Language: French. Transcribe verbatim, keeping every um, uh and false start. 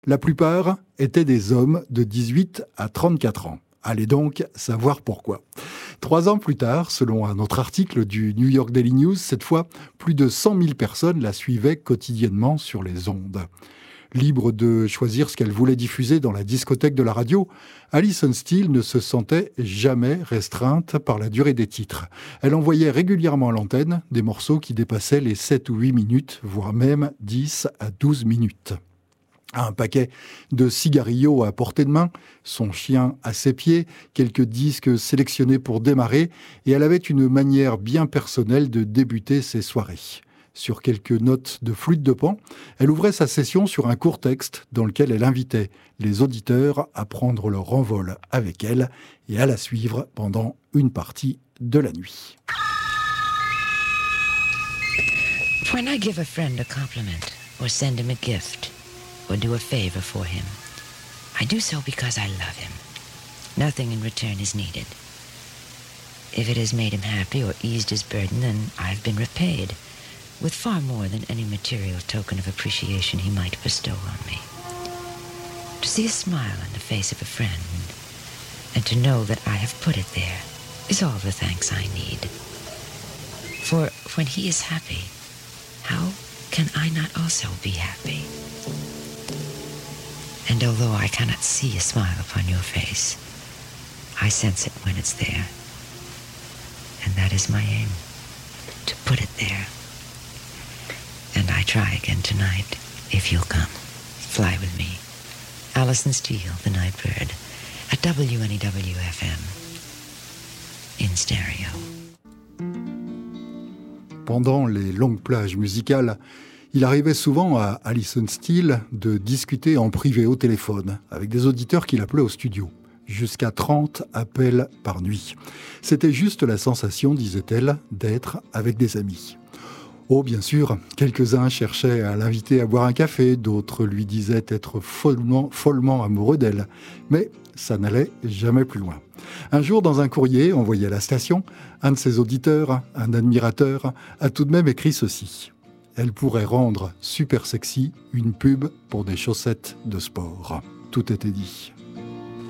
La plupart étaient des hommes de dix-huit à trente-quatre ans. Allez donc savoir pourquoi. Trois ans plus tard, selon un autre article du New York Daily News, cette fois, plus de cent mille personnes la suivaient quotidiennement sur les ondes. Libre de choisir ce qu'elle voulait diffuser dans la discothèque de la radio, Alison Steele ne se sentait jamais restreinte par la durée des titres. Elle envoyait régulièrement à l'antenne des morceaux qui dépassaient les sept ou huit minutes, voire même dix à douze minutes. Un paquet de cigarillos à portée de main, son chien à ses pieds, quelques disques sélectionnés pour démarrer, et elle avait une manière bien personnelle de débuter ses soirées. Sur quelques notes de flûte de Pan, elle ouvrait sa session sur un court texte dans lequel elle invitait les auditeurs à prendre leur envol avec elle et à la suivre pendant une partie de la nuit. When I give a friend a compliment or send him a gift or do a favor for him, I do so because I love him. Nothing in return is needed. If it has made him happy or eased his burden, then I've been repaid with far more than any material token of appreciation he might bestow on me. To see a smile on the face of a friend and to know that I have put it there is all the thanks I need. For when he is happy, how can I not also be happy? And although I cannot see a smile upon your face, I sense it when it's there. And that is my aim, to put it there. And I try again tonight, if you'll come. Fly with me. Alison Steele, the Night Bird, at W N E W F M, in stereo. Pendant les longues plages musicales, il arrivait souvent à Alison Steele de discuter en privé au téléphone avec des auditeurs qui l'appelaient au studio. Jusqu'à trente appels par nuit. C'était juste la sensation, disait-elle, d'être avec des amis. Oh, bien sûr, quelques-uns cherchaient à l'inviter à boire un café, d'autres lui disaient être follement, follement amoureux d'elle. Mais ça n'allait jamais plus loin. Un jour, dans un courrier envoyé à la station, un de ses auditeurs, un admirateur, a tout de même écrit ceci. Elle pourrait rendre super sexy une pub pour des chaussettes de sport. Tout était dit.